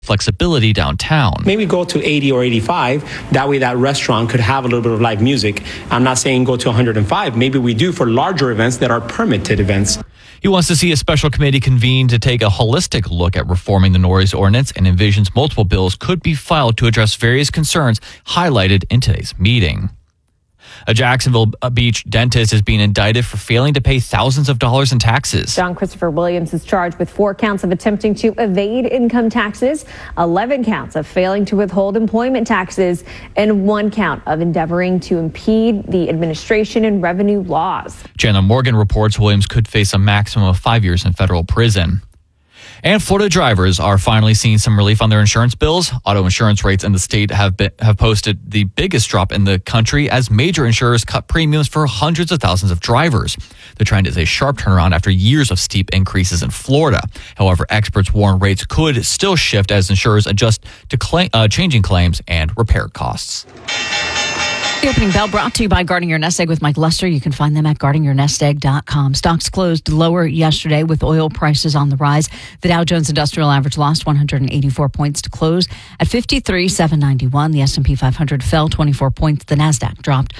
flexibility downtown. Maybe go to 80 or 85. That way that restaurant could have a little bit of live music. I'm not saying go to 105. Maybe we do for larger events that are permitted events. He wants to see a special committee convened to take a holistic look at reforming the noise ordinance and envisions multiple bills could be filed to address various concerns highlighted in today's meeting. A Jacksonville Beach dentist is being indicted for failing to pay thousands of dollars in taxes. John Christopher Williams is charged with 4 counts of attempting to evade income taxes, 11 counts of failing to withhold employment taxes, and 1 count of endeavoring to impede the administration and revenue laws. Chandler Morgan reports Williams could face a maximum of 5 years in federal prison. And Florida drivers are finally seeing some relief on their insurance bills. Auto insurance rates in the state have posted the biggest drop in the country as major insurers cut premiums for hundreds of thousands of drivers. The trend is a sharp turnaround after years of steep increases in Florida. However, experts warn rates could still shift as insurers adjust to changing claims and repair costs. The opening bell brought to you by Guarding Your Nest Egg with Mike Lester. You can find them at guardingyournestegg.com. Stocks closed lower yesterday with oil prices on the rise. The Dow Jones Industrial Average lost 184 points to close at 53,791. The S&P 500 fell 24 points. The Nasdaq dropped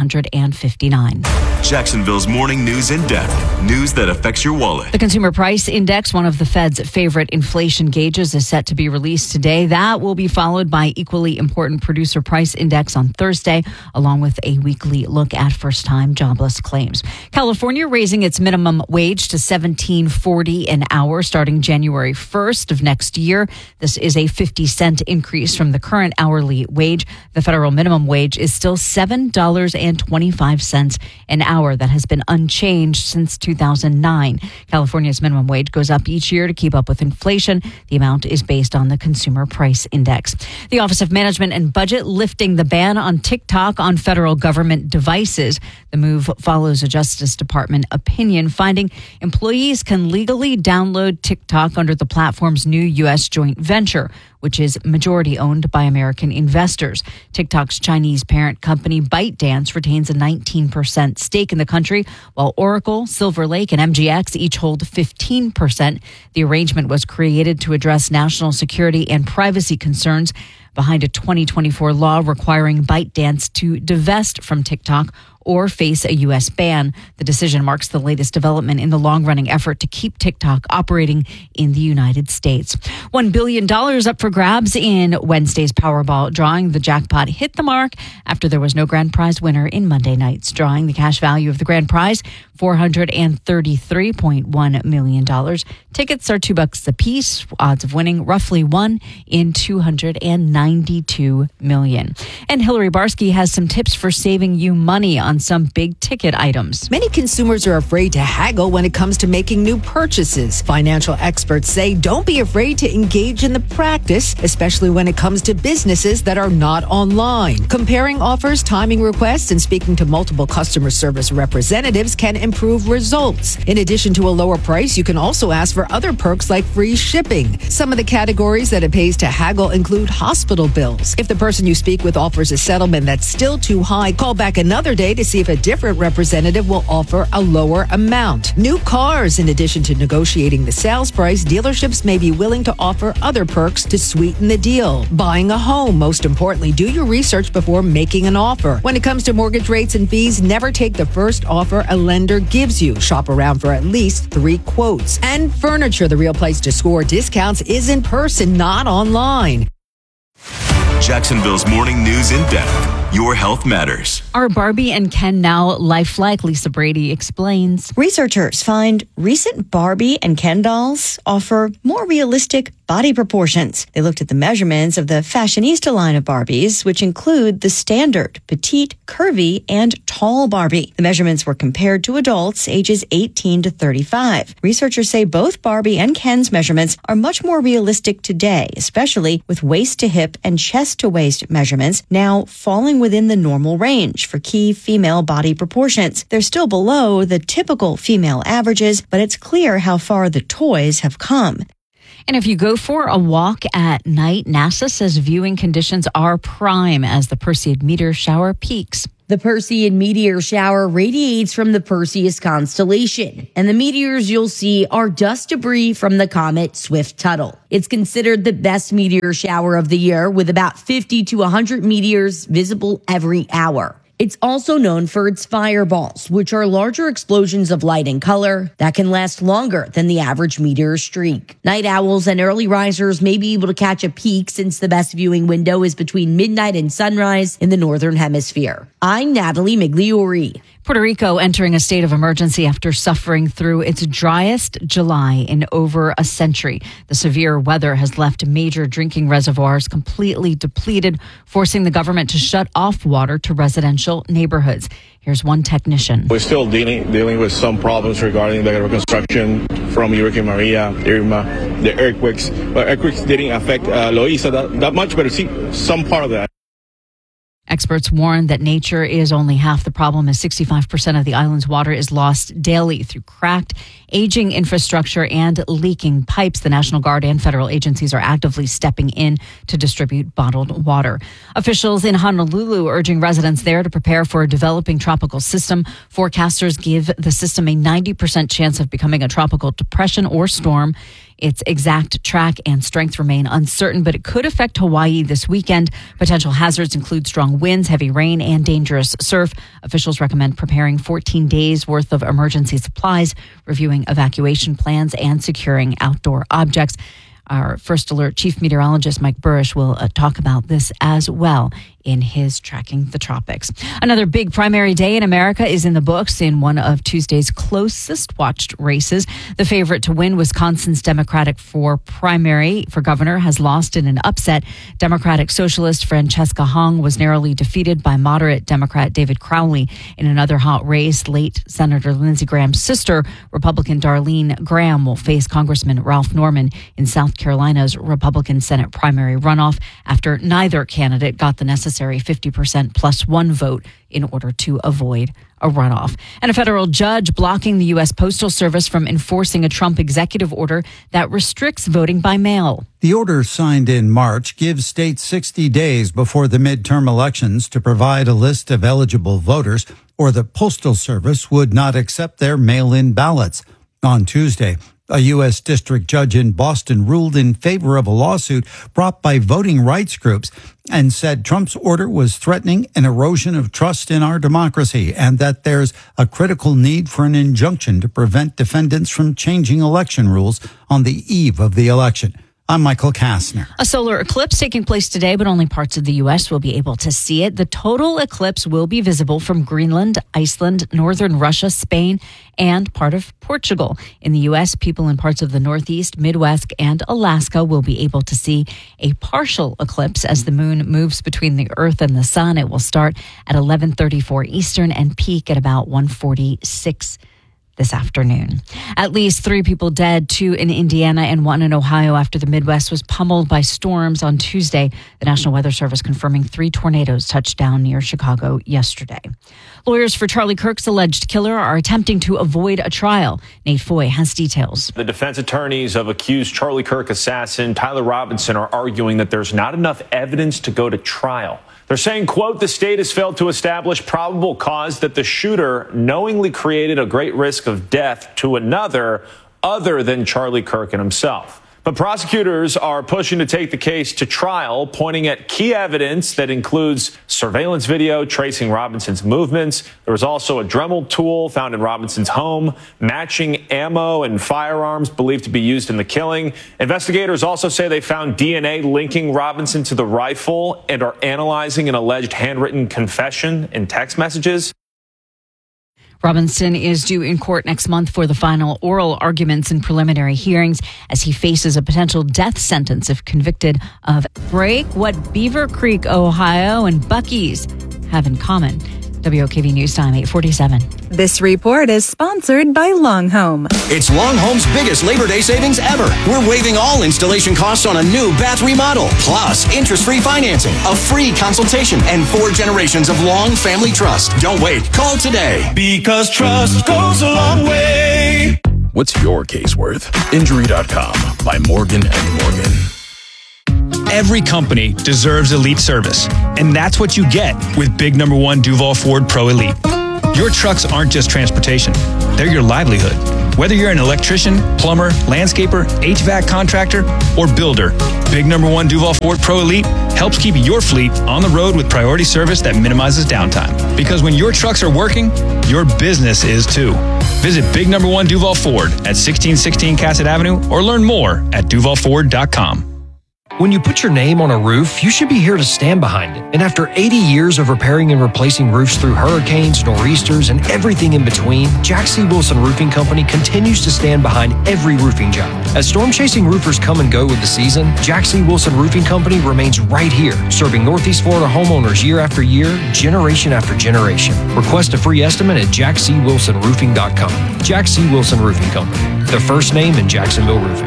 159. Jacksonville's morning news in depth. News that affects your wallet. The Consumer Price Index, one of the Fed's favorite inflation gauges, is set to be released today. That will be followed by equally important Producer Price Index on Thursday, along with a weekly look at first-time jobless claims. California raising its minimum wage to $17.40 an hour starting January 1st of next year. This is a 50-cent increase from the current hourly wage. The federal minimum wage is still $7.25 an hour. That has been unchanged since 2009. California's minimum wage goes up each year to keep up with inflation. The amount is based on the Consumer Price Index. The Office of Management and Budget lifting the ban on TikTok on federal government devices. The move follows a Justice Department opinion finding employees can legally download TikTok under the platform's new U.S. joint venture, which is majority owned by American investors. TikTok's Chinese parent company ByteDance retains a 19% stake in the country, while Oracle, Silver Lake, and MGX each hold 15%. The arrangement was created to address national security and privacy concerns behind a 2024 law requiring ByteDance to divest from TikTok or face a U.S. ban. The decision marks the latest development in the long-running effort to keep TikTok operating in the United States. $1 billion up for grabs in Wednesday's Powerball drawing. The jackpot hit the mark after there was no grand prize winner in Monday night's drawing. The cash value of the grand prize, $433.1 million. Tickets are $2 a piece. Odds of winning roughly 1 in 292 million. And Hillary Barsky has some tips for saving you money on some big ticket items. Many consumers are afraid to haggle when it comes to making new purchases. Financial experts say don't be afraid to engage in the practice, especially when it comes to businesses that are not online. Comparing offers, timing requests, and speaking to multiple customer service representatives can improve results. In addition to a lower price, you can also ask for other perks like free shipping. Some of the categories that it pays to haggle include hospital bills. If the person you speak with offers a settlement that's still too high, call back another day to see if a different representative will offer a lower amount. New cars. In addition to negotiating the sales price, dealerships may be willing to offer other perks to sweeten the deal. Buying a home. Most importantly, do your research before making an offer. When it comes to mortgage rates and fees, never take the first offer a lender gives you. Shop around for at least 3 quotes. And furniture. The real place to score discounts is in person, not online. Jacksonville's morning news in depth. Your health matters. Are Barbie and Ken now lifelike? Lisa Brady explains. Researchers find recent Barbie and Ken dolls offer more realistic body proportions. They looked at the measurements of the fashionista line of Barbies, which include the standard, petite, curvy, and tall Barbie. The measurements were compared to adults ages 18 to 35. Researchers say both Barbie and Ken's measurements are much more realistic today, especially with waist to hip and chest to waist measurements now falling within the normal range for key female body proportions. They're still below the typical female averages, but it's clear how far the toys have come. And if you go for a walk at night, NASA says viewing conditions are prime as the Perseid meteor shower peaks. The Perseid meteor shower radiates from the Perseus constellation, and the meteors you'll see are dust debris from the comet Swift-Tuttle. It's considered the best meteor shower of the year, with about 50 to 100 meteors visible every hour. It's also known for its fireballs, which are larger explosions of light and color that can last longer than the average meteor streak. Night owls and early risers may be able to catch a peak, since the best viewing window is between midnight and sunrise in the northern hemisphere. I'm Natalie Migliori. Puerto Rico entering a state of emergency after suffering through its driest July in over a century. The severe weather has left major drinking reservoirs completely depleted, forcing the government to shut off water to residential neighborhoods. Here's one technician. We're still dealing with some problems regarding the reconstruction from Hurricane Maria, Irma, the earthquakes. But earthquakes didn't affect Loíza that much, but see some part of that. Experts warn that nature is only half the problem, as 65% of the island's water is lost daily through cracked, aging infrastructure and leaking pipes. The National Guard and federal agencies are actively stepping in to distribute bottled water. Officials in Honolulu urging residents there to prepare for a developing tropical system. Forecasters give the system a 90% chance of becoming a tropical depression or storm. Its exact track and strength remain uncertain, but it could affect Hawaii this weekend. Potential hazards include strong winds, heavy rain, and dangerous surf. Officials recommend preparing 14 days worth of emergency supplies, reviewing evacuation plans, and securing outdoor objects. Our First Alert Chief Meteorologist Mike Burish will talk about this as well in his Tracking the Tropics. Another big primary day in America is in the books in one of Tuesday's closest watched races. The favorite to win, Wisconsin's Democratic primary for governor, has lost in an upset. Democratic Socialist Francesca Hong was narrowly defeated by moderate Democrat David Crowley. In another hot race, late Senator Lindsey Graham's sister, Republican Darlene Graham, will face Congressman Ralph Norman in South Carolina's Republican Senate primary runoff after neither candidate got the necessary 50% plus one vote in order to avoid a runoff. And a federal judge blocking the U.S. Postal Service from enforcing a Trump executive order that restricts voting by mail. The order, signed in March, gives states 60 days before the midterm elections to provide a list of eligible voters, or the Postal Service would not accept their mail-in ballots. On Tuesday, a U.S. district judge in Boston ruled in favor of a lawsuit brought by voting rights groups and said Trump's order was threatening an erosion of trust in our democracy, and that there's a critical need for an injunction to prevent defendants from changing election rules on the eve of the election. I'm Michael Kastner. A solar eclipse taking place today, but only parts of the U.S. will be able to see it. The total eclipse will be visible from Greenland, Iceland, northern Russia, Spain, and part of Portugal. In the U.S., people in parts of the Northeast, Midwest, and Alaska will be able to see a partial eclipse as the moon moves between the Earth and the sun. It will start at 11:34 Eastern and peak at about 1:46 this afternoon. At least 3 people dead, 2 in Indiana and 1 in Ohio after the Midwest was pummeled by storms on Tuesday. The National Weather Service confirming 3 tornadoes touched down near Chicago yesterday. Lawyers for Charlie Kirk's alleged killer are attempting to avoid a trial. Nate Foy has details. The defense attorneys of accused Charlie Kirk assassin Tyler Robinson are arguing that there's not enough evidence to go to trial. They're saying, quote, the state has failed to establish probable cause that the shooter knowingly created a great risk of death to another other than Charlie Kirk and himself. But prosecutors are pushing to take the case to trial, pointing at key evidence that includes surveillance video tracing Robinson's movements. There was also a Dremel tool found in Robinson's home, matching ammo and firearms believed to be used in the killing. Investigators also say they found DNA linking Robinson to the rifle and are analyzing an alleged handwritten confession and text messages. Robinson is due in court next month for the final oral arguments and preliminary hearings as he faces a potential death sentence if convicted of break what Beaver Creek, Ohio and Buc-ee's have in common. WOKV News Time, 8:47. This report is sponsored by Long Home. It's Long Home's biggest Labor Day savings ever. We're waiving all installation costs on a new bath remodel, plus interest-free financing, a free consultation, and 4 generations of Long family trust. Don't wait. Call today. Because trust goes a long way. What's your case worth? Injury.com by Morgan & Morgan. Every company deserves elite service, and that's what you get with Big Number 1 Duval Ford Pro Elite. Your trucks aren't just transportation, they're your livelihood. Whether you're an electrician, plumber, landscaper, HVAC contractor, or builder, Big Number 1 Duval Ford Pro Elite helps keep your fleet on the road with priority service that minimizes downtime. Because when your trucks are working, your business is too. Visit Big Number 1 Duval Ford at 1616 Cassett Avenue or learn more at duvalford.com. When you put your name on a roof, you should be here to stand behind it. And after 80 years of repairing and replacing roofs through hurricanes, nor'easters, and everything in between, Jack C. Wilson Roofing Company continues to stand behind every roofing job. As storm-chasing roofers come and go with the season, Jack C. Wilson Roofing Company remains right here, serving Northeast Florida homeowners year after year, generation after generation. Request a free estimate at jackcwilsonroofing.com. Jack C. Wilson Roofing Company, the first name in Jacksonville roofing.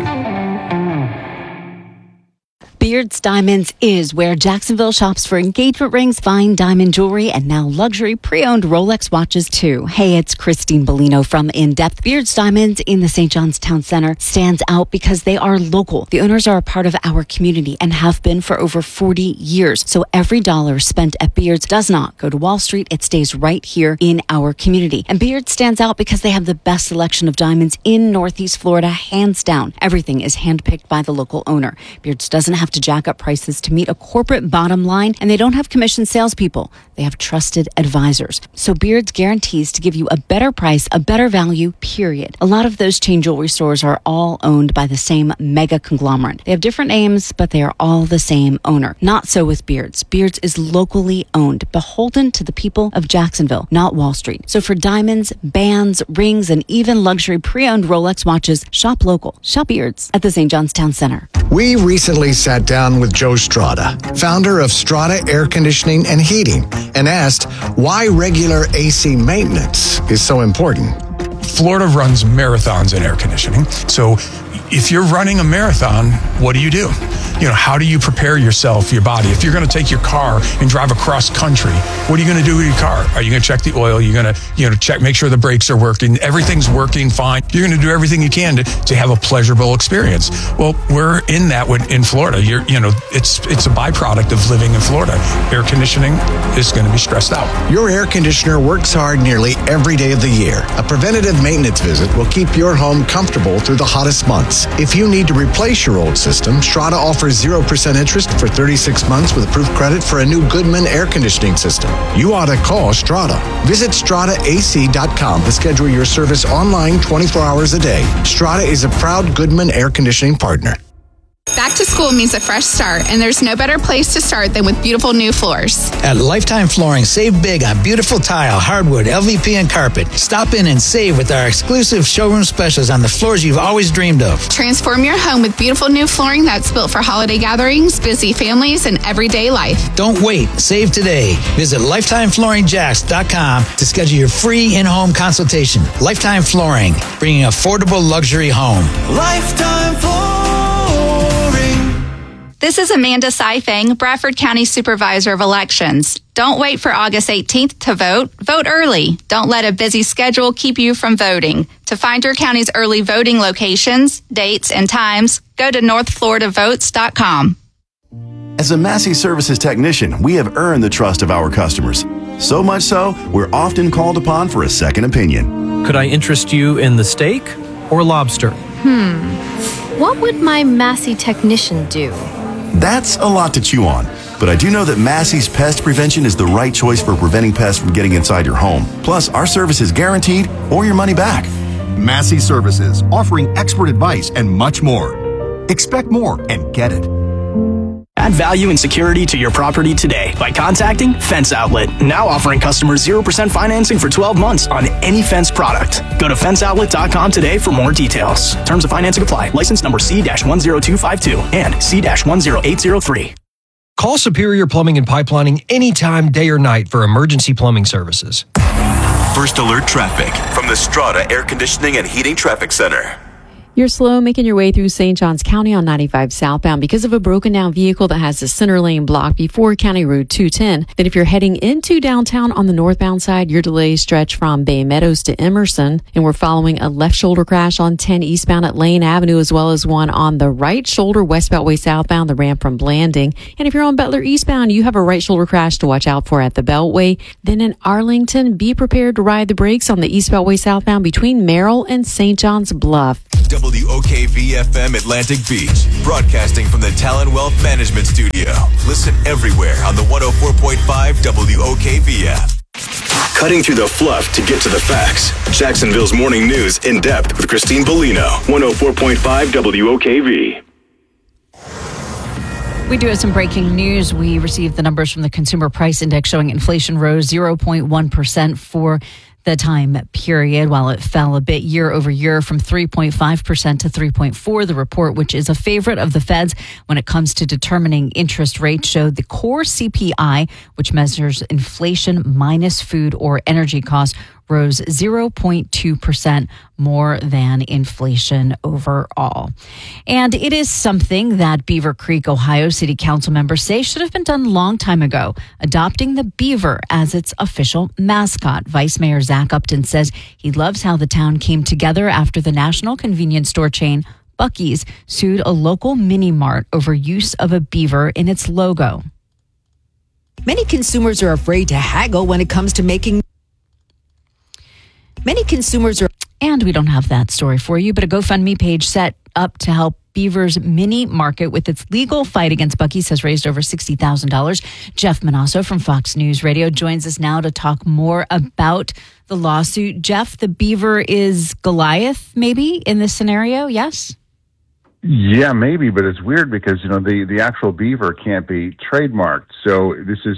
Beards Diamonds is where Jacksonville shops for engagement rings, fine diamond jewelry, and now luxury pre-owned Rolex watches too. Hey, it's Christine Bellino from In Depth. Beards Diamonds in the St. John's Town Center stands out because they are local. The owners are a part of our community and have been for over 40 years. So every dollar spent at Beards does not go to Wall Street. It stays right here in our community. And Beards stands out because they have the best selection of diamonds in Northeast Florida, hands down. Everything is handpicked by the local owner. Beards doesn't have to jack up prices to meet a corporate bottom line, and they don't have commissioned salespeople. They have trusted advisors. So Beards guarantees to give you a better price, a better value, period. A lot of those chain jewelry stores are all owned by the same mega conglomerate. They have different names, but they are all the same owner. Not so with Beards. Beards is locally owned, beholden to the people of Jacksonville, not Wall Street. So for diamonds, bands, rings, and even luxury pre-owned Rolex watches, shop local. Shop Beards at the St. John's Town Center. We recently sat down with Joe Strada, founder of Strada Air Conditioning and Heating, and asked why regular AC maintenance is so important. Florida runs marathons in air conditioning. So if you're running a marathon, what do? How do you prepare yourself, your body? If you're going to take your car and drive across country, what are you going to do with your car? Are you going to check the oil? You're going to check, make sure the brakes are working. Everything's working fine. You're going to do everything you can to have a pleasurable experience. Well, we're in that in Florida. It's a byproduct of living in Florida. Air conditioning is going to be stressed out. Your air conditioner works hard nearly every day of the year. A preventative maintenance visit will keep your home comfortable through the hottest months. If you need to replace your old system, Strada offers 0% interest for 36 months with approved credit for a new Goodman air conditioning system. You ought to call Strada. Visit StradaAC.com to schedule your service online 24 hours a day. Strada is a proud Goodman air conditioning partner. Back to school means a fresh start, and there's no better place to start than with beautiful new floors. At Lifetime Flooring, save big on beautiful tile, hardwood, LVP, and carpet. Stop in and save with our exclusive showroom specials on the floors you've always dreamed of. Transform your home with beautiful new flooring that's built for holiday gatherings, busy families, and everyday life. Don't wait. Save today. Visit LifetimeFlooringJax.com to schedule your free in-home consultation. Lifetime Flooring, bringing affordable luxury home. Lifetime Flooring. This is Amanda Seifang, Bradford County Supervisor of Elections. Don't wait for August 18th to vote. Vote early. Don't let a busy schedule keep you from voting. To find your county's early voting locations, dates, and times, go to northfloridavotes.com. As a Massey Services technician, we have earned the trust of our customers. So much so, we're often called upon for a second opinion. Could I interest you in the steak or lobster? What would my Massey technician do? That's a lot to chew on. But I do know that Massey's Pest Prevention is the right choice for preventing pests from getting inside your home. Plus, our service is guaranteed or your money back. Massey Services, offering expert advice and much more. Expect more and get it. Add value and security to your property today by contacting Fence Outlet. Now offering customers 0% financing for 12 months on any Fence product. Go to fenceoutlet.com today for more details. Terms of financing apply. License number C-10252 and C-10803. Call Superior Plumbing and Pipelining anytime, day or night for emergency plumbing services. First alert traffic from the Strada Air Conditioning and Heating Traffic Center. You're slow making your way through St. Johns County on 95 southbound because of a broken down vehicle that has the center lane blocked before County Route 210. Then if you're heading into downtown on the northbound side, your delays stretch from Bay Meadows to Emerson. And we're following a left shoulder crash on 10 eastbound at Lane Avenue, as well as one on the right shoulder west Beltway southbound, the ramp from Blanding. And if you're on Butler eastbound, you have a right shoulder crash to watch out for at the Beltway. Then in Arlington, be prepared to ride the brakes on the east Beltway southbound between Merrill and St. John's Bluff. WOKV-FM Atlantic Beach, broadcasting from the Talon Wealth Management Studio. Listen everywhere on the 104.5 WOKV app. Cutting through the fluff to get to the facts. Jacksonville's Morning News in depth with Christine Bellino, 104.5 WOKV. We do have some breaking news. We received the numbers from the Consumer Price Index showing inflation rose 0.1% for the time period, while it fell a bit year over year from 3.5% to 3.4%. The report, which is a favorite of the Fed's when it comes to determining interest rates, showed the core CPI, which measures inflation minus food or energy costs, rose 0.2% more than inflation overall. And it is something that Beaver Creek, Ohio City Council members say should have been done a long time ago, adopting the beaver as its official mascot. Vice Mayor Zach Upton says he loves how the town came together after the national convenience store chain Buc-ee's sued a local mini mart over use of a beaver in its logo. Many consumers are afraid to haggle when it comes to making. And we don't have that story for you, but a GoFundMe page set up to help Beaver's mini market with its legal fight against Buc-ee's has raised over $60,000. Jeff Manasso from Fox News Radio joins us now to talk more about the lawsuit. Jeff, the beaver is Goliath, maybe, in this scenario, yes? Yeah, maybe, but it's weird because, the actual beaver can't be trademarked. So this is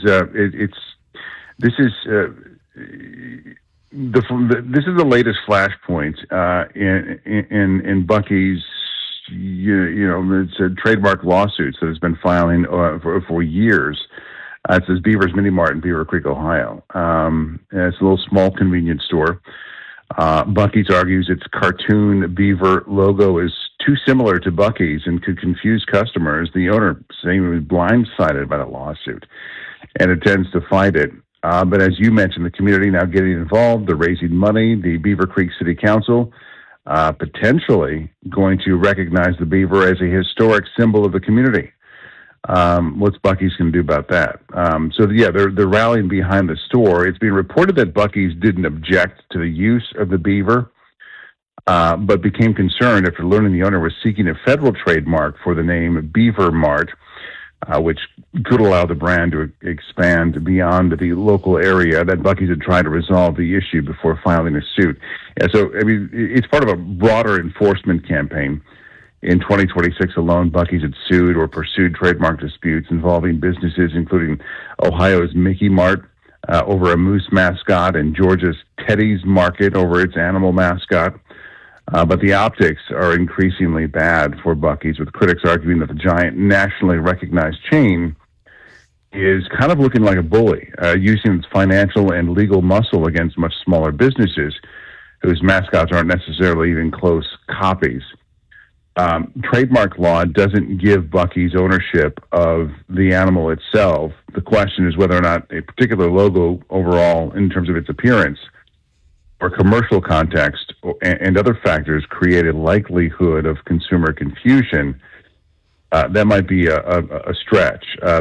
the latest flashpoint in Buc-ee's. It's a trademark lawsuits that has been filing for years. It says Beaver's Mini Mart in Beaver Creek, Ohio. It's a little small convenience store. Buc-ee's argues its cartoon beaver logo is too similar to Buc-ee's and could confuse customers. The owner saying he was blindsided by the lawsuit and intends to fight it. But as you mentioned, the community now getting involved, they're raising money. The Beaver Creek City Council potentially going to recognize the beaver as a historic symbol of the community. What's Buc-ee's going to do about that? They're rallying behind the store. It's being reported that Buc-ee's didn't object to the use of the beaver, but became concerned after learning the owner was seeking a federal trademark for the name Beaver Mart, which could allow the brand to expand beyond the local area. That Buc-ee's had tried to resolve the issue before filing a suit. It's part of a broader enforcement campaign. In 2026 alone, Buc-ee's had sued or pursued trademark disputes involving businesses including Ohio's Mickey Mart over a moose mascot and Georgia's Teddy's Market over its animal mascot. But the optics are increasingly bad for Buc-ee's, with critics arguing that the giant nationally recognized chain is kind of looking like a bully, using its financial and legal muscle against much smaller businesses whose mascots aren't necessarily even close copies. Trademark law doesn't give Buc-ee's ownership of the animal itself. The question is whether or not a particular logo overall, in terms of its appearance, or commercial context and other factors create a likelihood of consumer confusion. That might be a stretch.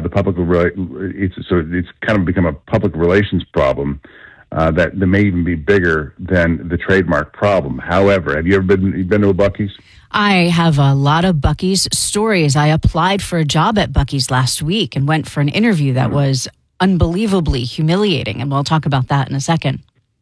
It's kind of become a public relations problem that may even be bigger than the trademark problem. However, have you ever been to a Buc-ee's? I have a lot of Buc-ee's stories. I applied for a job at Buc-ee's last week and went for an interview that was unbelievably humiliating, and we'll talk about that in a second.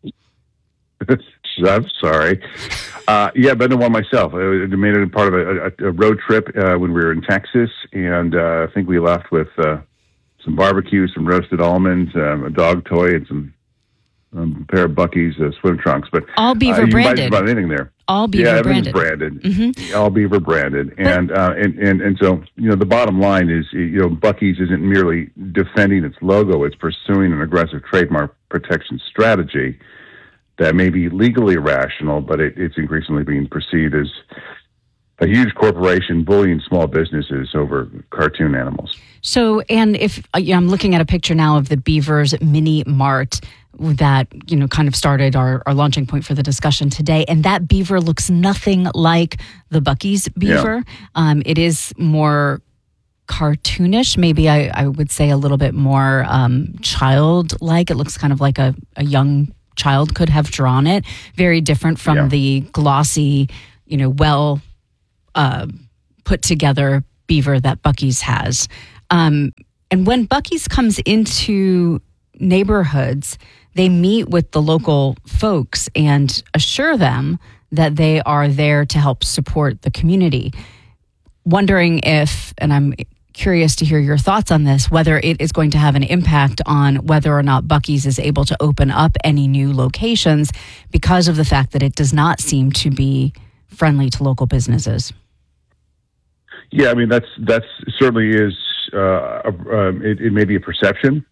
I'm sorry. I've been to one myself. I made it part of a road trip when we were in Texas, and I think we left with some barbecue, some roasted almonds, a dog toy, and some pair of Buc-ee's swim trunks. But all Beaver branded. You might about anything there. All Beaver branded. Mm-hmm. All Beaver branded. And so, the bottom line is, Buc-ee's isn't merely defending its logo, it's pursuing an aggressive trademark protection strategy that may be legally rational, but it's increasingly being perceived as a huge corporation bullying small businesses over cartoon animals. So, and if I'm looking at a picture now of the Beavers Mini Mart that, kind of started our launching point for the discussion today. And that beaver looks nothing like the Buc-ee's beaver. Yeah. It is more cartoonish, maybe I would say a little bit more childlike. It looks kind of like a young child could have drawn it. Very different from the glossy, well put together beaver that Buc-ee's has. And when Buc-ee's comes into neighborhoods, they meet with the local folks and assure them that they are there to help support the community. Wondering if, and I'm curious to hear your thoughts on this, whether it is going to have an impact on whether or not Buc-ee's is able to open up any new locations because of the fact that it does not seem to be friendly to local businesses. Yeah, I mean, that's certainly is, it may be a perception.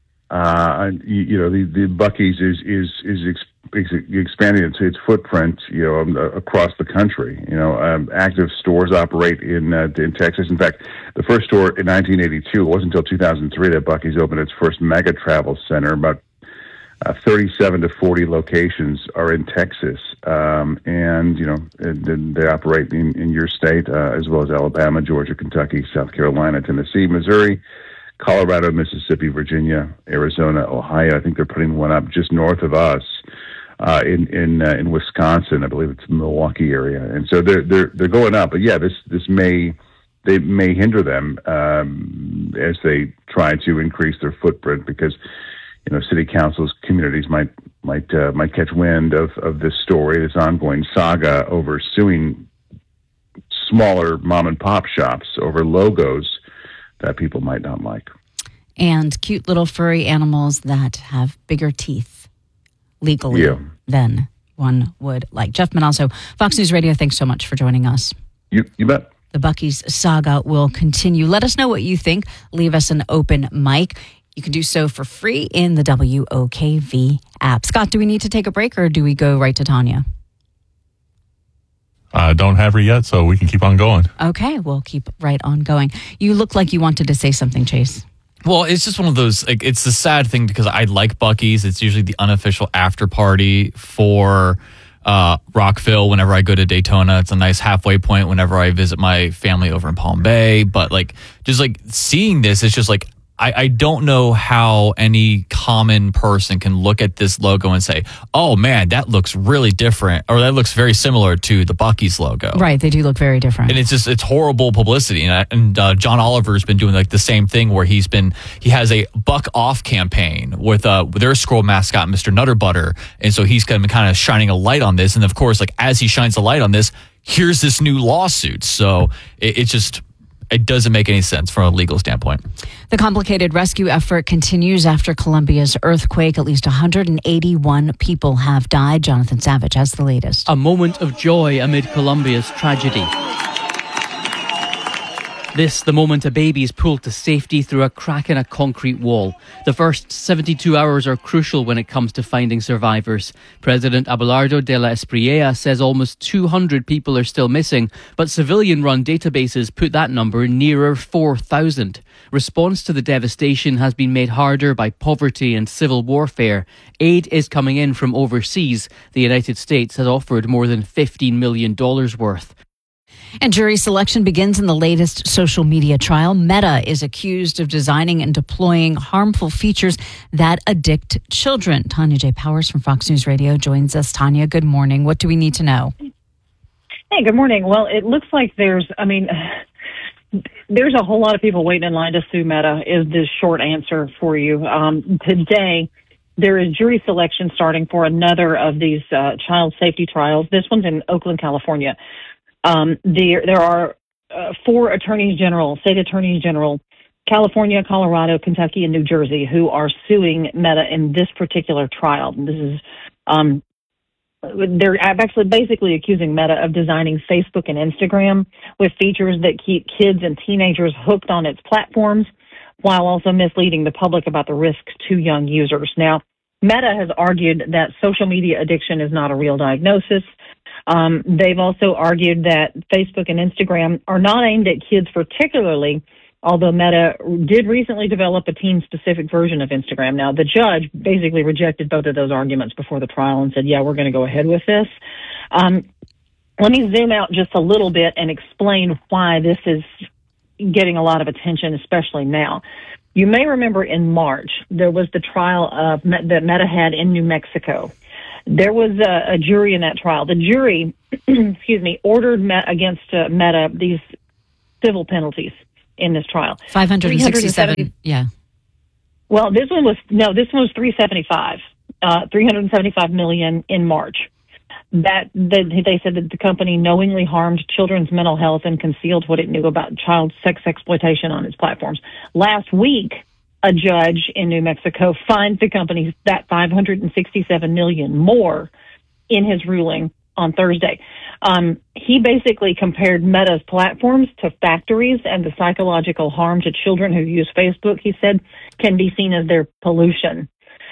The Buc-ee's is expanding its footprint, across the country. Active stores operate in Texas. In fact, the first store in 1982, it wasn't until 2003 that Buc-ee's opened its first mega travel center. About 37 to 40 locations are in Texas, and they operate in your state as well as Alabama, Georgia, Kentucky, South Carolina, Tennessee, Missouri, Colorado, Mississippi, Virginia, Arizona, Ohio. I think they're putting one up just north of us in Wisconsin. I believe it's the Milwaukee area, and so they're going up. But yeah, this may hinder them as they try to increase their footprint because city councils, communities might catch wind of this story, this ongoing saga over suing smaller mom and pop shops over logos that people might not like. And cute little furry animals that have bigger teeth legally than one would like. Jeff Manasso, Fox News Radio, thanks so much for joining us. You bet. The Buc-ee's saga will continue. Let us know what you think. Leave us an open mic. You can do so for free in the WOKV app. Scott, do we need to take a break or do we go right to Tanya? Don't have her yet, so we can keep on going. Okay, we'll keep right on going. You look like you wanted to say something, Chase. Well, it's just one of those, it's the sad thing because I like Buc-ee's. It's usually the unofficial after party for Rockville whenever I go to Daytona. It's a nice halfway point whenever I visit my family over in Palm Bay. But just seeing this, it's just I don't know how any common person can look at this logo and say, oh man, that looks really different, or that looks very similar to the Buc-ee's logo. Right, they do look very different. And it's horrible publicity. And John Oliver's been doing the same thing where he has a Buck Off campaign with their squirrel mascot, Mr. Nutter Butter. And so he's kind of shining a light on this. And of course, as he shines the light on this, here's this new lawsuit. So it doesn't make any sense from a legal standpoint. The complicated rescue effort continues after Colombia's earthquake. At least 181 people have died. Jonathan Savage has the latest. A moment of joy amid Colombia's tragedy. This, the moment a baby is pulled to safety through a crack in a concrete wall. The first 72 hours are crucial when it comes to finding survivors. President Abelardo de la Espriella says almost 200 people are still missing, but civilian-run databases put that number nearer 4,000. Response to the devastation has been made harder by poverty and civil warfare. Aid is coming in from overseas. The United States has offered more than $15 million worth. And jury selection begins in the latest social media trial. Meta is accused of designing and deploying harmful features that addict children. Tanya J. Powers from Fox News Radio joins us. Tanya, good morning. What do we need to know? Hey, good morning. Well, it looks like there's a whole lot of people waiting in line to sue Meta is the short answer for you. Today, there is jury selection starting for another of these child safety trials. This one's in Oakland, California. There are 4 attorneys general, state attorneys general, California, Colorado, Kentucky, and New Jersey, who are suing Meta in this particular trial. And this is, they're actually basically accusing Meta of designing Facebook and Instagram with features that keep kids and teenagers hooked on its platforms, while also misleading the public about the risks to young users. Now, Meta has argued that social media addiction is not a real diagnosis. They've also argued that Facebook and Instagram are not aimed at kids particularly, although Meta did recently develop a teen-specific version of Instagram. Now, the judge basically rejected both of those arguments before the trial and said, yeah, we're going to go ahead with this. Let me zoom out just a little bit and explain why this is getting a lot of attention, especially now. You may remember in March, there was the trial that Meta had in New Mexico. There was a jury in that trial. The jury, ordered against Meta these civil penalties in this trial. 567, yeah. Well, this one was 375, $375 million in March. They said that the company knowingly harmed children's mental health and concealed what it knew about child sex exploitation on its platforms. Last week, a judge in New Mexico fined the company that $567 million more in his ruling on Thursday. He basically compared Meta's platforms to factories, and the psychological harm to children who use Facebook, he said, can be seen as their pollution.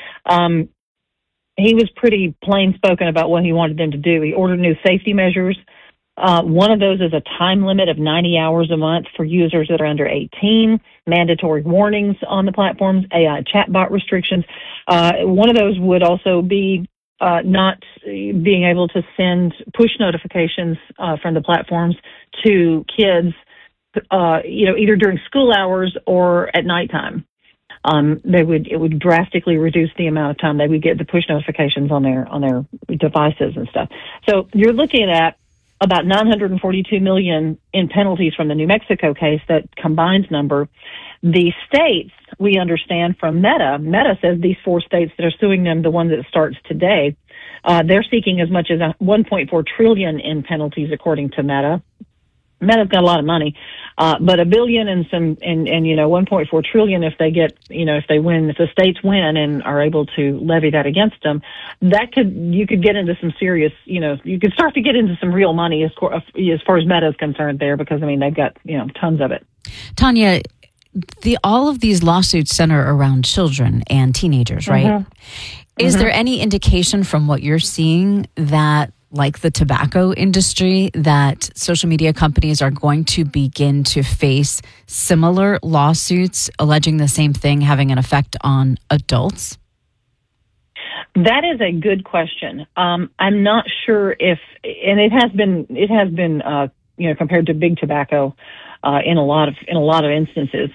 He was pretty plain-spoken about what he wanted them to do. He ordered new safety measures. One of those is a time limit of 90 hours a month for users that are under 18, mandatory warnings on the platforms, AI chatbot restrictions. One of those would also be not being able to send push notifications from the platforms to kids, either during school hours or at nighttime. It would drastically reduce the amount of time they would get the push notifications on their devices and stuff. So you're looking at about $942 million in penalties from the New Mexico case, that combined number. The states, we understand from Meta says these 4 states that are suing them, the one that starts today, they're seeking as much as $1.4 trillion in penalties, according to Meta. Meta's got a lot of money, but $1 billion and $1.4 trillion if they get, if they win, if the states win and are able to levy that against them, you could get into some serious, you could start to get into some real money as far as Meta is concerned there, because they've got tons of it. Tanya, all of these lawsuits center around children and teenagers, right? Mm-hmm. Is there any indication from what you're seeing that, like the tobacco industry, that social media companies are going to begin to face similar lawsuits alleging the same thing having an effect on adults? That is a good question. I'm not sure if, and it has been compared to big tobacco in a lot of instances.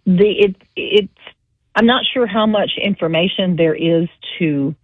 I'm not sure how much information there is to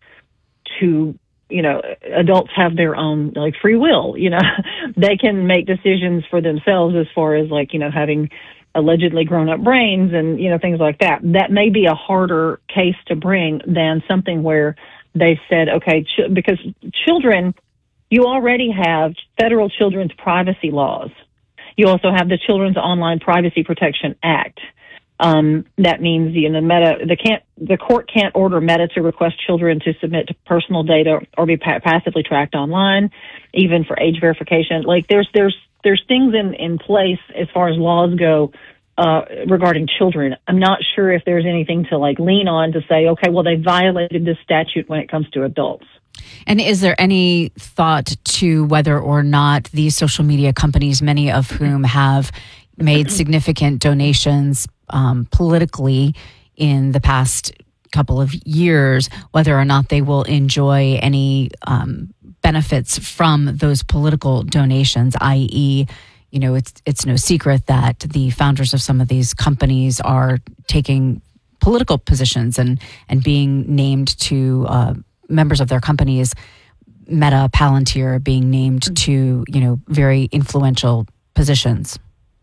adults have their own free will. They can make decisions for themselves as far as having allegedly grown up brains and things like that. That may be a harder case to bring than something where they said, okay, because children, you already have federal children's privacy laws. You also have the Children's Online Privacy Protection Act. That means the court can't order Meta to request children to submit to personal data or be passively tracked online, even for age verification. There's things in place as far as laws go regarding children. I'm not sure if there's anything to lean on to say, okay, well, they violated this statute when it comes to adults. And is there any thought to whether or not these social media companies, many of whom have made significant donations politically in the past couple of years, whether or not they will enjoy any benefits from those political donations, i.e., it's no secret that the founders of some of these companies are taking political positions and being named to members of their companies, Meta, Palantir, being named to, very influential positions.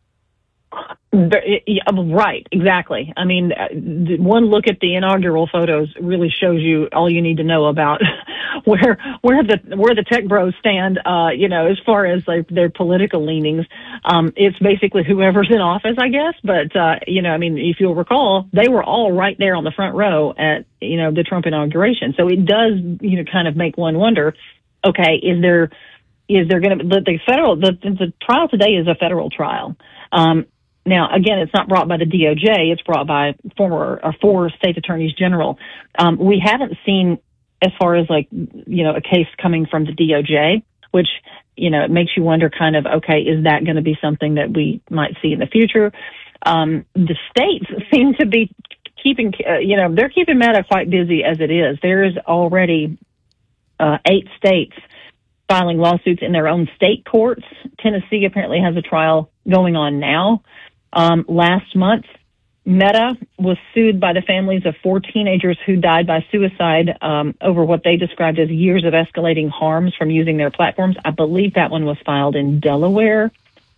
Right, exactly. I mean, one look at the inaugural photos really shows you all you need to know about where the tech bros stand. As far as their political leanings, it's basically whoever's in office, I guess. But if you'll recall, they were all right there on the front row at the Trump inauguration. So it does kind of make one wonder. Okay, is there going to the trial today is a federal trial. Now, again, it's not brought by the DOJ. It's brought by four state attorneys general. We haven't seen, as far as a case coming from the DOJ, which it makes you wonder kind of, okay, is that going to be something that we might see in the future? The states seem to be keeping, they're keeping Meta quite busy as it is. There is already 8 states filing lawsuits in their own state courts. Tennessee apparently has a trial going on now. Last month, Meta was sued by the families of 4 teenagers who died by suicide over what they described as years of escalating harms from using their platforms. I believe that one was filed in Delaware.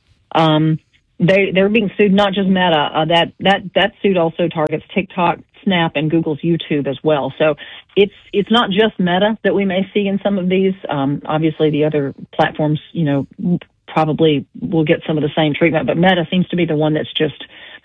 They're being sued, not just Meta. That suit also targets TikTok, Snap, and Google's YouTube as well. So it's not just Meta that we may see in some of these. Obviously, the other platforms, probably will get some of the same treatment, but Meta seems to be the one that's just,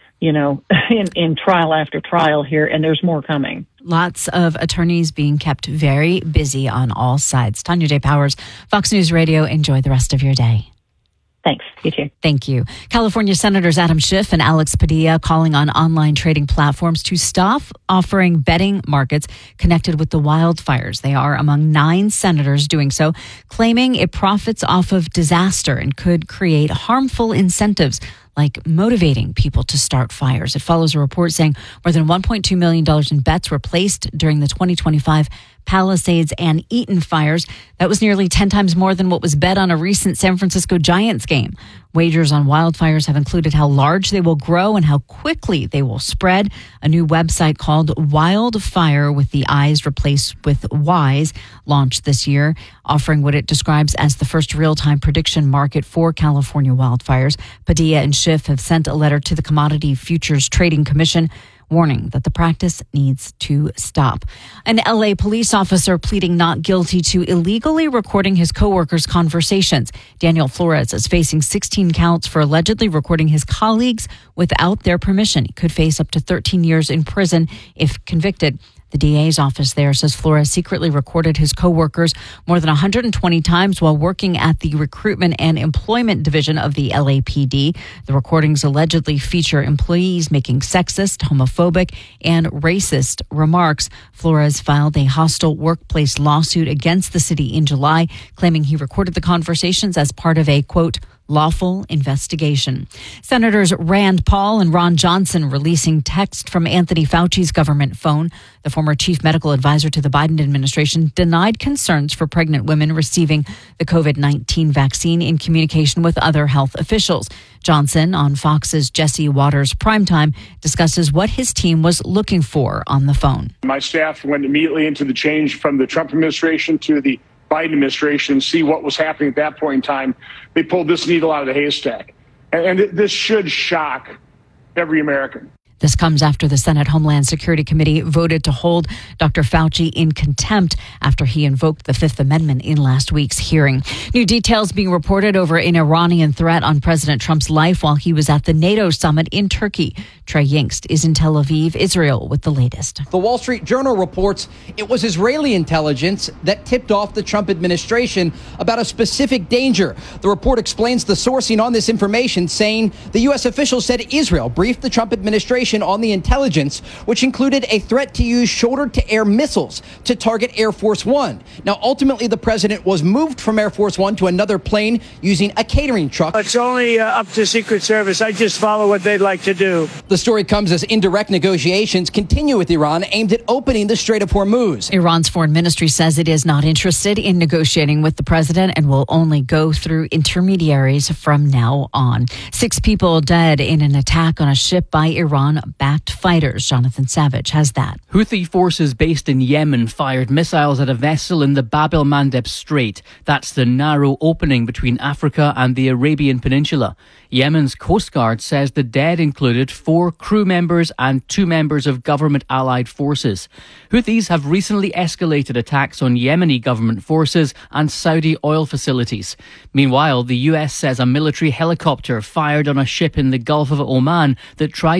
in trial after trial here, and there's more coming. Lots of attorneys being kept very busy on all sides. Tanya J. Powers, Fox News Radio. Enjoy the rest of your day. Thanks. You too. Thank you. California Senators Adam Schiff and Alex Padilla calling on online trading platforms to stop offering betting markets connected with the wildfires. They are among 9 senators doing so, claiming it profits off of disaster and could create harmful incentives like motivating people to start fires. It follows a report saying more than $1.2 million in bets were placed during the 2025 Palisades and Eaton fires. That was nearly 10 times more than what was bet on a recent San Francisco Giants game. Wagers on wildfires have included how large they will grow and how quickly they will spread. A new website called Wildfire with the I's replaced with Y's launched this year, offering what it describes as the first real-time prediction market for California wildfires. Padilla and Schiff have sent a letter to the Commodity Futures Trading Commission warning that the practice needs to stop. An LA police officer pleading not guilty to illegally recording his coworkers' conversations. Daniel Flores is facing 16 counts for allegedly recording his colleagues without their permission. He could face up to 13 years in prison if convicted. The DA's office there says Flores secretly recorded his coworkers more than 120 times while working at the Recruitment and Employment Division of the LAPD. The recordings allegedly feature employees making sexist, homophobic, and racist remarks. Flores filed a hostile workplace lawsuit against the city in July, claiming he recorded the conversations as part of a, quote, lawful investigation. Senators Rand Paul and Ron Johnson releasing text from Anthony Fauci's government phone. The former chief medical advisor to the Biden administration denied concerns for pregnant women receiving the COVID-19 vaccine in communication with other health officials. Johnson, on Fox's Jesse Waters Primetime, discusses what his team was looking for on the phone. My staff went immediately into the change from the Trump administration to the Biden administration, see what was happening at that point in time. They pulled this needle out of the haystack. And this should shock every American. This comes after the Senate Homeland Security Committee voted to hold Dr. Fauci in contempt after he invoked the Fifth Amendment in last week's hearing. New details being reported over an Iranian threat on President Trump's life while he was at the NATO summit in Turkey. Trey Yingst is in Tel Aviv, Israel, with the latest. The Wall Street Journal reports it was Israeli intelligence that tipped off the Trump administration about a specific danger. The report explains the sourcing on this information, saying the U.S. official said Israel briefed the Trump administration on the intelligence, which included a threat to use shoulder-to-air missiles to target Air Force One. Now, ultimately, the president was moved from Air Force One to another plane using a catering truck. It's only up to Secret Service. I just follow what they'd like to do. The story comes as indirect negotiations continue with Iran aimed at opening the Strait of Hormuz. Iran's foreign ministry says it is not interested in negotiating with the president and will only go through intermediaries from now on. 6 people dead in an attack on a ship by Iran-backed fighters. Jonathan Savage has that. Houthi forces based in Yemen fired missiles at a vessel in the Bab el-Mandeb Strait. That's the narrow opening between Africa and the Arabian Peninsula. Yemen's Coast Guard says the dead included 4 crew members and 2 members of government-allied forces. Houthis have recently escalated attacks on Yemeni government forces and Saudi oil facilities. Meanwhile, the US says a military helicopter fired on a ship in the Gulf of Oman that tried to evade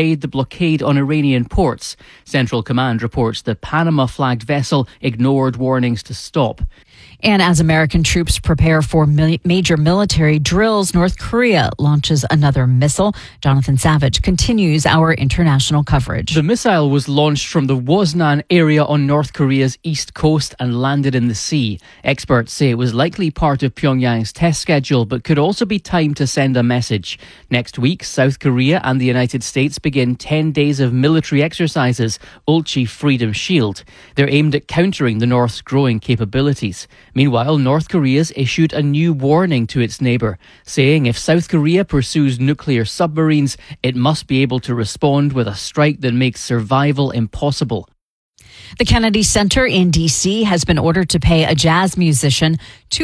stayed the blockade on Iranian ports. Central Command reports the Panama-flagged vessel ignored warnings to stop. And as American troops prepare for major military drills, North Korea launches another missile. Jonathan Savage continues our international coverage. The missile was launched from the Woznan area on North Korea's east coast and landed in the sea. Experts say it was likely part of Pyongyang's test schedule, but could also be timed to send a message. Next week, South Korea and the United States begin 10 days of military exercises, Ulchi Freedom Shield. They're aimed at countering the North's growing capabilities. Meanwhile, North Korea's issued a new warning to its neighbour, saying if South Korea pursues nuclear submarines, it must be able to respond with a strike that makes survival impossible. The Kennedy Center in D.C. has been ordered to pay a jazz musician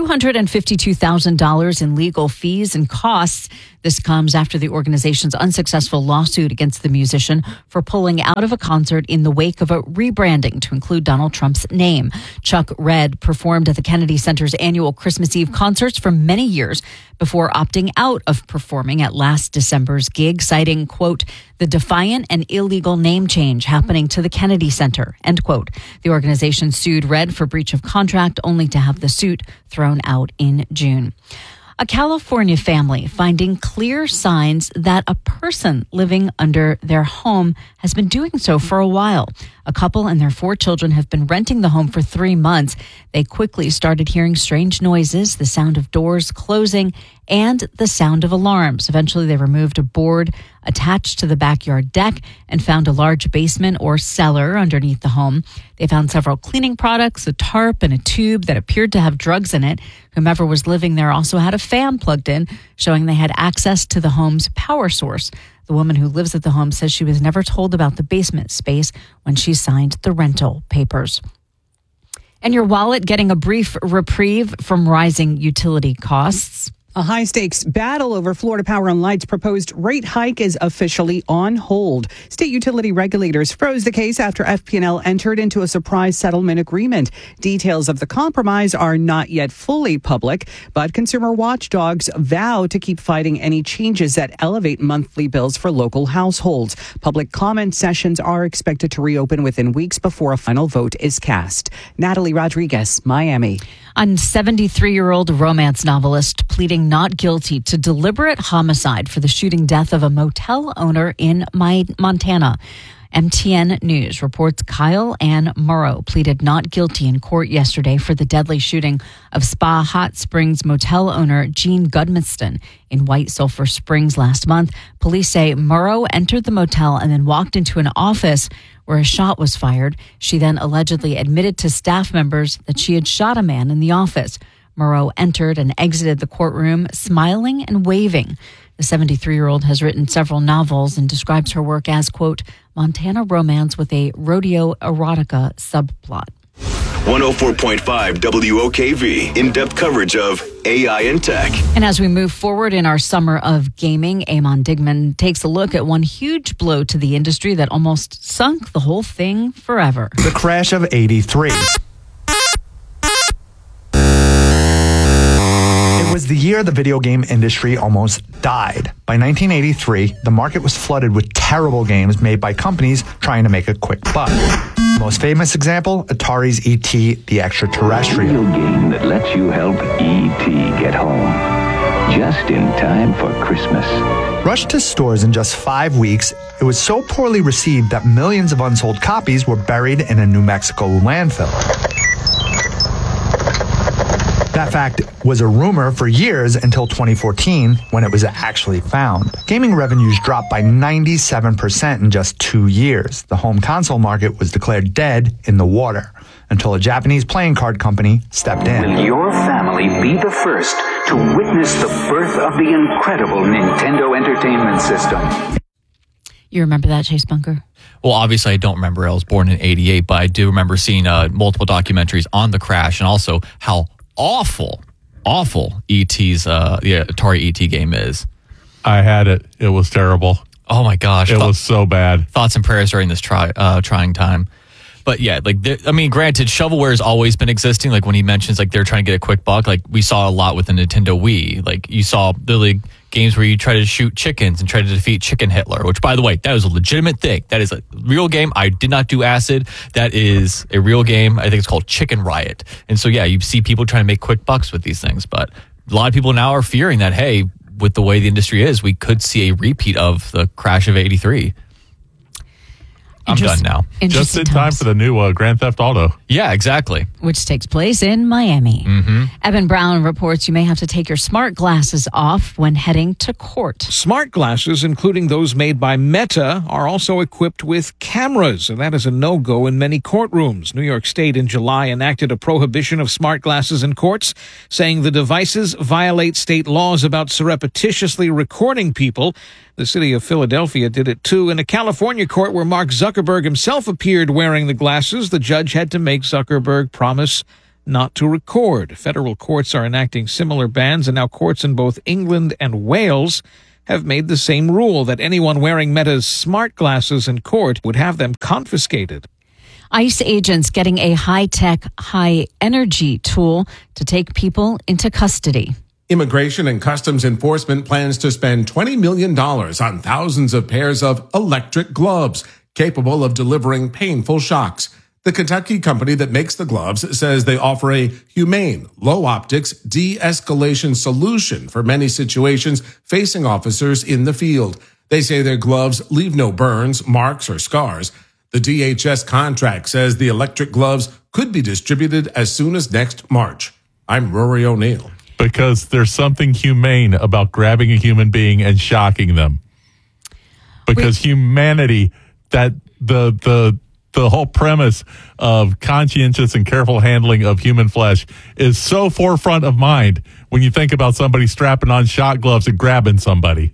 $252,000 in legal fees and costs. This comes after the organization's unsuccessful lawsuit against the musician for pulling out of a concert in the wake of a rebranding to include Donald Trump's name. Chuck Redd performed at the Kennedy Center's annual Christmas Eve concerts for many years before opting out of performing at last December's gig, citing, quote, the defiant and illegal name change happening to the Kennedy Center, end quote. The organization sued Redd for breach of contract, only to have the suit thrown out in June. A California family finding clear signs that a person living under their home has been doing so for a while. A couple and their 4 children have been renting the home for 3 months. They quickly started hearing strange noises, the sound of doors closing, and the sound of alarms. Eventually, they removed a board attached to the backyard deck and found a large basement or cellar underneath the home. They found several cleaning products, a tarp, and a tube that appeared to have drugs in it. Whomever was living there also had a fan plugged in, showing they had access to the home's power source. The woman who lives at the home says she was never told about the basement space when she signed the rental papers. And your wallet getting a brief reprieve from rising utility costs. A high-stakes battle over Florida Power & Light's proposed rate hike is officially on hold. State utility regulators froze the case after FP&L entered into a surprise settlement agreement. Details of the compromise are not yet fully public, but consumer watchdogs vow to keep fighting any changes that elevate monthly bills for local households. Public comment sessions are expected to reopen within weeks before a final vote is cast. Natalie Rodriguez, Miami. A 73-year-old romance novelist pleading not guilty to deliberate homicide for the shooting death of a motel owner in Montana. MTN News reports Kyle Ann Morrow pleaded not guilty in court yesterday for the deadly shooting of Spa Hot Springs motel owner Gene Gudmanston in White Sulphur Springs last month. Police say Morrow entered the motel and then walked into an office where a shot was fired. She then allegedly admitted to staff members that she had shot a man in the office. Morrow entered and exited the courtroom smiling and waving. The 73-year-old has written several novels and describes her work as, quote, Montana romance with a rodeo erotica subplot. 104.5 WOKV, in-depth coverage of AI and tech. And as we move forward in our summer of gaming, Eamon Digman takes a look at one huge blow to the industry that almost sunk the whole thing forever. The crash of '83. It was the year the video game industry almost died. By 1983, the market was flooded with terrible games made by companies trying to make a quick buck. Most famous example, Atari's E.T. the Extraterrestrial. A video game that lets you help E.T. get home. Just in time for Christmas. Rushed to stores in just 5 weeks, it was so poorly received that millions of unsold copies were buried in a New Mexico landfill. That fact was a rumor for years until 2014 when it was actually found. Gaming revenues dropped by 97% in just 2 years. The home console market was declared dead in the water until a Japanese playing card company stepped in. Will your family be the first to witness the birth of the incredible Nintendo Entertainment System? You remember that, Chase Bunker? Well, obviously, I don't remember. I was born in '88, but I do remember seeing multiple documentaries on the crash and also how awful E.T.'s the Atari E.T. game is. I had it. It was terrible. Oh my gosh. It was so bad. Thoughts and prayers during this trying time. But yeah, like, I mean, granted, shovelware has always been existing. Like when he mentions like they're trying to get a quick buck, like we saw a lot with the Nintendo Wii. Like you saw literally games where you try to shoot chickens and try to defeat Chicken Hitler, which, by the way, that is a legitimate thing. That is a real game. I did not do acid. That is a real game. I think it's called Chicken Riot. And so, yeah, you see people trying to make quick bucks with these things. But a lot of people now are fearing that, hey, with the way the industry is, we could see a repeat of the crash of 83. I'm done now. Just in time for the new Grand Theft Auto. Yeah, exactly. Which takes place in Miami. Mm-hmm. Evan Brown reports you may have to take your smart glasses off when heading to court. Smart glasses, including those made by Meta, are also equipped with cameras, and that is a no-go in many courtrooms. New York State in July enacted a prohibition of smart glasses in courts, saying the devices violate state laws about surreptitiously recording people. The city of Philadelphia did it too. In a California court where Mark Zuckerberg himself appeared wearing the glasses, the judge had to make Zuckerberg promise not to record. Federal courts are enacting similar bans, and now courts in both England and Wales have made the same rule that anyone wearing Meta's smart glasses in court would have them confiscated. ICE agents getting a high-tech, high-energy tool to take people into custody. Immigration and Customs Enforcement plans to spend $20 million on thousands of pairs of electric gloves capable of delivering painful shocks. The Kentucky company that makes the gloves says they offer a humane, low-optics de-escalation solution for many situations facing officers in the field. They say their gloves leave no burns, marks, or scars. The DHS contract says the electric gloves could be distributed as soon as next March. I'm Rory O'Neill. Because there's something humane about grabbing a human being and shocking them. Because humanity, that the whole premise of conscientious and careful handling of human flesh is so forefront of mind when you think about somebody strapping on shock gloves and grabbing somebody.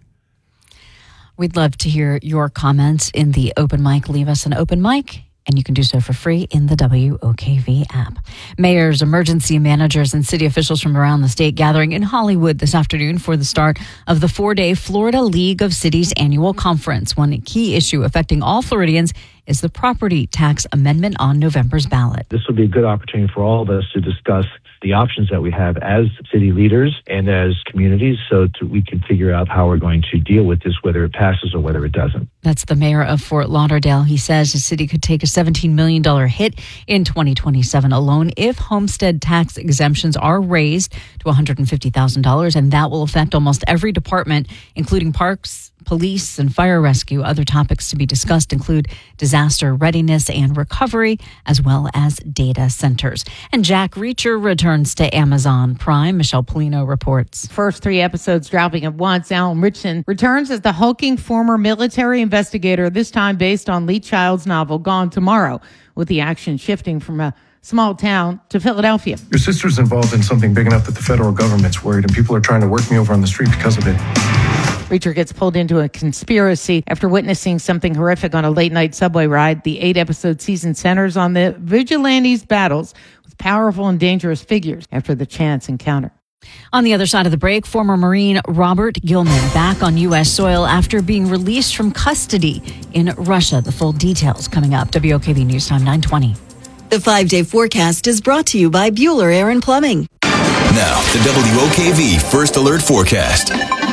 We'd love to hear your comments in the open mic. Leave us an open mic, and you can do so for free in the WOKV app. Mayors, emergency managers, and city officials from around the state gathering in Hollywood this afternoon for the start of the 4-day Florida League of Cities annual conference. One key issue affecting all Floridians is the property tax amendment on November's ballot. This will be a good opportunity for all of us to discuss the options that we have as city leaders and as communities so we can figure out how we're going to deal with this, whether it passes or whether it doesn't. That's the mayor of Fort Lauderdale. He says the city could take a $17 million hit in 2027 alone if homestead tax exemptions are raised to $150,000, and that will affect almost every department, including parks, police, and fire rescue. Other topics to be discussed include disaster readiness and recovery, as well as data centers. And Jack Reacher returns to Amazon Prime. Michelle Polino reports. First 3 episodes dropping at once. Alan Ritchson returns as the hulking former military investigator, this time based on Lee Child's novel Gone Tomorrow, with the action shifting from a small town to Philadelphia. Your sister's involved in something big enough that the federal government's worried, and people are trying to work me over on the street because of it. Reacher gets pulled into a conspiracy after witnessing something horrific on a late-night subway ride. The 8-episode season centers on the vigilantes' battles with powerful and dangerous figures after the chance encounter. On the other side of the break, former Marine Robert Gilman back on U.S. soil after being released from custody in Russia. The full details coming up. WOKV News Time 9:20. The 5-day forecast is brought to you by Bueller Air and Plumbing. Now, the WOKV First Alert Forecast.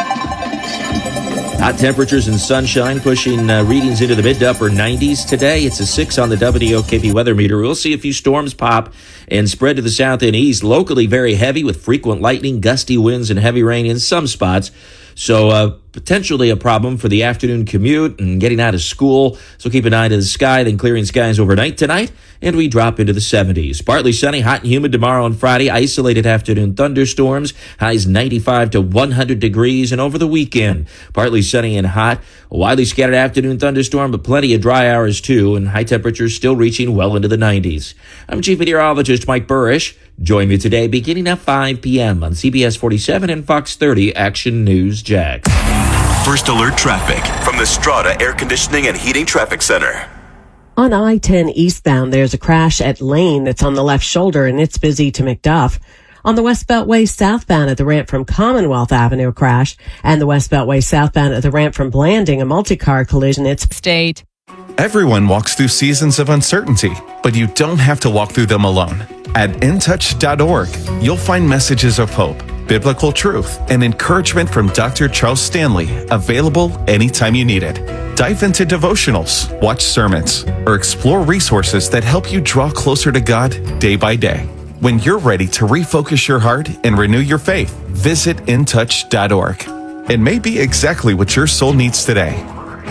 Hot temperatures and sunshine pushing readings into the mid to upper 90s today. It's a 6 on the WOKV weather meter. We'll see a few storms pop and spread to the south and east. Locally very heavy with frequent lightning, gusty winds, and heavy rain in some spots. So potentially a problem for the afternoon commute and getting out of school. So keep an eye to the sky, then clearing skies overnight tonight, and we drop into the 70s. Partly sunny, hot and humid tomorrow and Friday. Isolated afternoon thunderstorms. Highs 95 to 100 degrees. And over the weekend, partly sunny and hot. A widely scattered afternoon thunderstorm, but plenty of dry hours too, and high temperatures still reaching well into the 90s. I'm Chief Meteorologist Mike Burrish. Join me today beginning at 5 p.m. on CBS 47 and Fox 30 Action News Jax. First Alert Traffic from the Strata Air Conditioning and Heating Traffic Center. On I-10 eastbound, there's a crash at Lane that's on the left shoulder, and it's busy to McDuff. On the West Beltway southbound at the ramp from Commonwealth Avenue, a crash, and the West Beltway southbound at the ramp from Blanding, a multi-car collision. It's state. Everyone walks through seasons of uncertainty, but you don't have to walk through them alone. At intouch.org, you'll find messages of hope, biblical truth, and encouragement from Dr. Charles Stanley, available anytime you need it. Dive into devotionals, watch sermons, or explore resources that help you draw closer to God day by day. When you're ready to refocus your heart and renew your faith, visit intouch.org. It may be exactly what your soul needs today.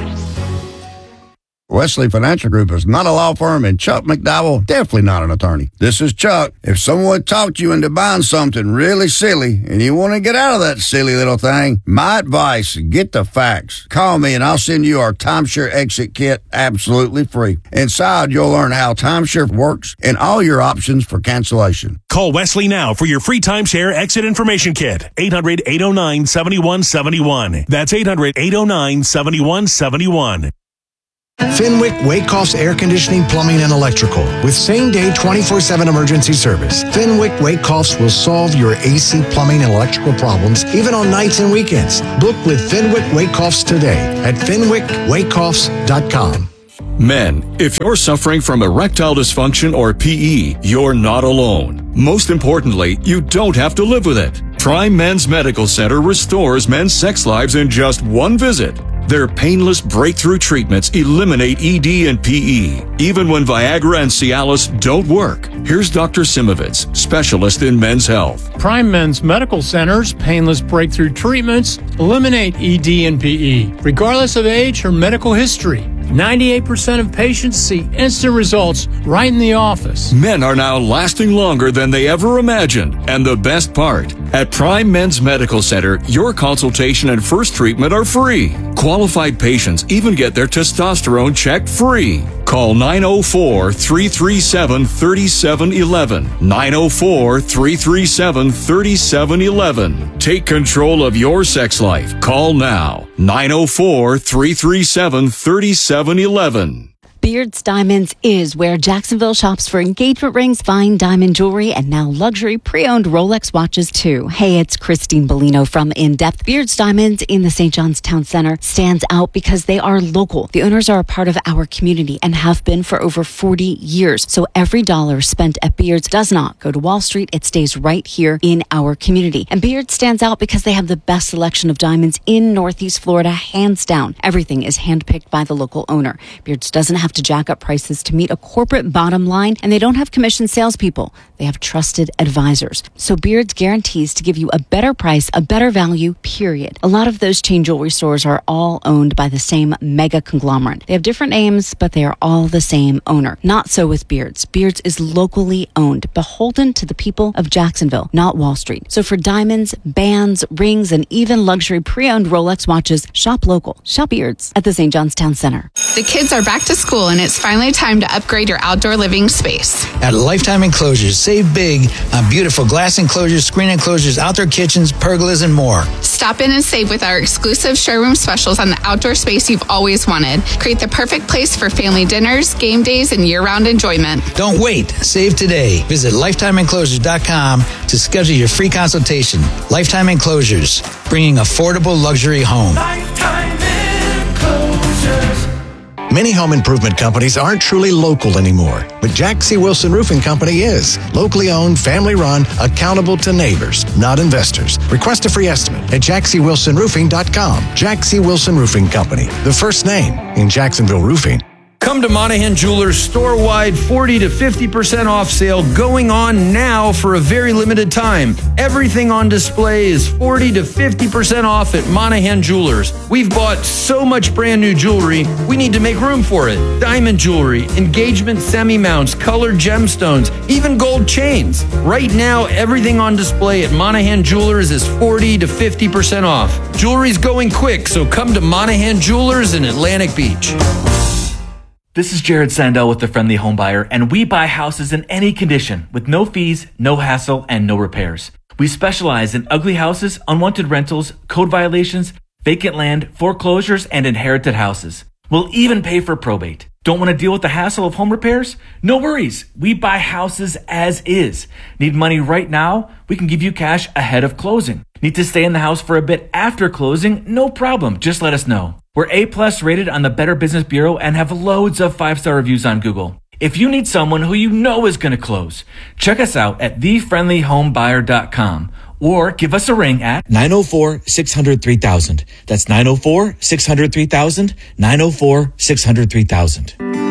Wesley Financial Group is not a law firm, and Chuck McDowell definitely not an attorney. This is Chuck. If someone talked you into buying something really silly and you want to get out of that silly little thing, my advice, get the facts. Call me and I'll send you our timeshare exit kit absolutely free. Inside, you'll learn how timeshare works and all your options for cancellation. Call Wesley now for your free timeshare exit information kit. 800-809-7171. That's 800-809-7171. Fenwick Wakehoff's Air Conditioning, Plumbing, and Electrical. With same-day 24/7 emergency service, Fenwick Wakehoffs will solve your AC, plumbing, and electrical problems even on nights and weekends. Book with Fenwick Wakehoffs today at fenwickwakehoffs.com. Men, if you're suffering from erectile dysfunction or PE, you're not alone. Most importantly, you don't have to live with it. Prime Men's Medical Center restores men's sex lives in just one visit. Their painless breakthrough treatments eliminate ED and PE, even when Viagra and Cialis don't work. Here's Dr. Simovitz, specialist in men's health. Prime Men's Medical Center's painless breakthrough treatments eliminate ED and PE, regardless of age or medical history. 98% of patients see instant results right in the office. Men are now lasting longer than they ever imagined. And the best part, at Prime Men's Medical Center, your consultation and first treatment are free. Qualified patients even get their testosterone checked free. Call 904-337-3711. 904-337-3711. Take control of your sex life. Call now. 904-337-3711. Beards Diamonds is where Jacksonville shops for engagement rings, fine diamond jewelry, and now luxury pre-owned Rolex watches too. Hey, it's Christine Bellino from In Depth. Beards Diamonds in the St. John's Town Center stands out because they are local. The owners are a part of our community and have been for over 40 years. So every dollar spent at Beards does not go to Wall Street. It stays right here in our community. And Beards stands out because they have the best selection of diamonds in Northeast Florida, hands down. Everything is handpicked by the local owner. Beards doesn't have to jack up prices to meet a corporate bottom line, and they don't have commissioned salespeople. They have trusted advisors. So Beards guarantees to give you a better price, a better value, period. A lot of those chain jewelry stores are all owned by the same mega conglomerate. They have different names, but they are all the same owner. Not so with Beards. Beards is locally owned, beholden to the people of Jacksonville, not Wall Street. So for diamonds, bands, rings, and even luxury pre-owned Rolex watches, shop local. Shop Beards at the St. John's Town Center. The kids are back to school, and it's finally time to upgrade your outdoor living space. At Lifetime Enclosures, save big on beautiful glass enclosures, screen enclosures, outdoor kitchens, pergolas, and more. Stop in and save with our exclusive showroom specials on the outdoor space you've always wanted. Create the perfect place for family dinners, game days, and year-round enjoyment. Don't wait. Save today. Visit LifetimeEnclosures.com to schedule your free consultation. Lifetime Enclosures, bringing affordable luxury home. Lifetime Enclosures. Many home improvement companies aren't truly local anymore, but Jack C. Wilson Roofing Company is. Locally owned, family run, accountable to neighbors, not investors. Request a free estimate at jackcwilsonroofing.com. Jack C. Wilson Roofing Company, the first name in Jacksonville roofing. Come to Monahan Jewelers store-wide 40 to 50% off sale going on now for a very limited time. Everything on display is 40 to 50% off at Monahan Jewelers. We've bought so much brand new jewelry, we need to make room for it. Diamond jewelry, engagement semi-mounts, colored gemstones, even gold chains. Right now, everything on display at Monahan Jewelers is 40 to 50% off. Jewelry's going quick, so come to Monahan Jewelers in Atlantic Beach. This is Jared Sandell with The Friendly Home Buyer, and we buy houses in any condition with no fees, no hassle, and no repairs. We specialize in ugly houses, unwanted rentals, code violations, vacant land, foreclosures, and inherited houses. We'll even pay for probate. Don't want to deal with the hassle of home repairs? No worries. We buy houses as is. Need money right now? We can give you cash ahead of closing. Need to stay in the house for a bit after closing? No problem. Just let us know. We're A+ rated on the Better Business Bureau and have loads of 5-star reviews on Google. If you need someone who you know is going to close, check us out at thefriendlyhomebuyer.com or give us a ring at 904-600-3000. That's 904-600-3000, 904-600-3000.